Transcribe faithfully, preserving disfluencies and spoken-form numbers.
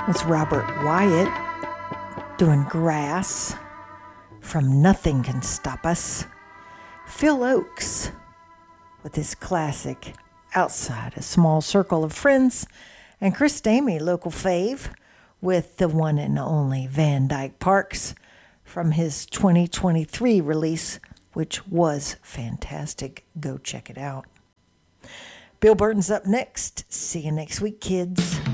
It's Robert Wyatt doing Grass from Nothing Can Stop Us. Phil Oakes with his classic Outside a Small Circle of Friends. And Chris Stamey, local fave, with the one and only Van Dyke Parks from his twenty twenty-three release, which was fantastic. Go check it out. Bill Burton's up next. See you next week, kids.